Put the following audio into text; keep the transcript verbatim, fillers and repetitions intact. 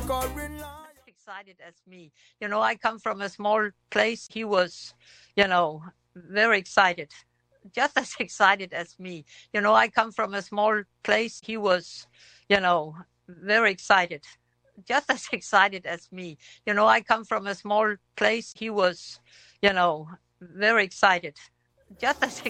Excited as me. You know, I come from a small place. He was, you know, very excited, just as excited as me. You know, I come from a small place. He was, you know, very excited, just as excited as me. You know, I come from a small place. He was, you know, very excited, just as